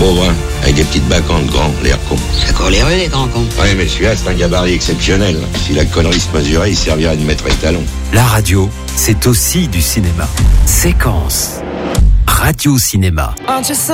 pauvre, hein, avec des petites bacchantes grands, l'air con. Ça court les rues, les grands cons. Ouais, mais celui-là, c'est un gabarit exceptionnel. Si la connerie se mesurait, il servirait de maître étalon. La radio, c'est aussi du cinéma. Séquence. Radio Cinéma.